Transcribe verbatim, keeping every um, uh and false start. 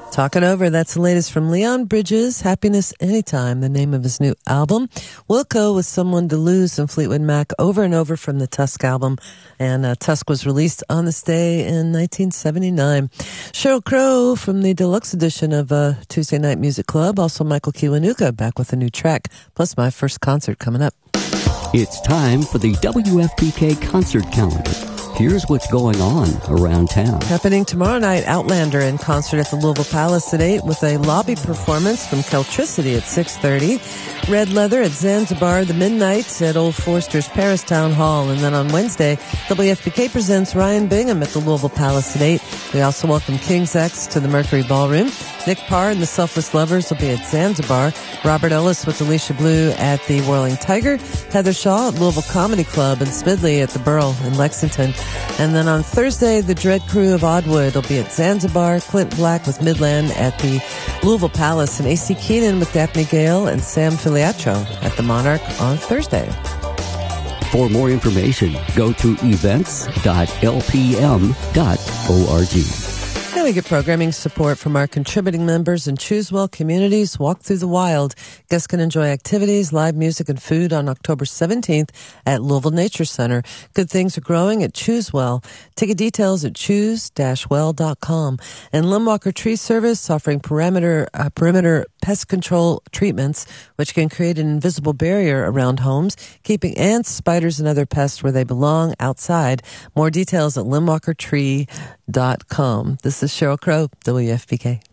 Talking Over, that's the latest from Leon Bridges, Happiness Anytime, the name of his new album. Wilco with Someone to Lose and Fleetwood Mac Over and Over from the Tusk album. And uh, Tusk was released on this day in nineteen seventy-nine. Sheryl Crow from the deluxe edition of uh, Tuesday Night Music Club. Also Michael Kiwanuka back with a new track, plus my first concert coming up. It's time for the W F P K concert calendar. Here's what's going on around town. Happening tomorrow night, Outlander in concert at the Louisville Palace at eight with a lobby performance from Keltricity at six thirty. Red Leather at Zanzibar, the Midnight at Old Forster's Paris Town Hall. And then on Wednesday, W F P K presents Ryan Bingham at the Louisville Palace at eight. We also welcome King's X to the Mercury Ballroom. Nick Parr and the Selfless Lovers will be at Zanzibar. Robert Ellis with Alicia Blue at the Whirling Tiger. Heather Shaw at Louisville Comedy Club, and Smidley at the Burl in Lexington. And then on Thursday, the Dread Crew of Oddwood will be at Zanzibar. Clint Black with Midland at the Louisville Palace, and A C Keenan with Daphne Gale and Sam Filiatro at the Monarch on Thursday. For more information, go to events dot l p m dot org. And we get programming support from our contributing members and Choose Well Communities. Walk Through the Wild. Guests can enjoy activities, live music, and food on October seventeenth at Louisville Nature Center. Good things are growing at Choose Well. Ticket details at choose dash well dot com. And Limwalker Tree Service offering perimeter, uh, perimeter pest control treatments, which can create an invisible barrier around homes, keeping ants, spiders, and other pests where they belong outside. More details at limwalker tree dot com. This is Sheryl Crow, W F P K.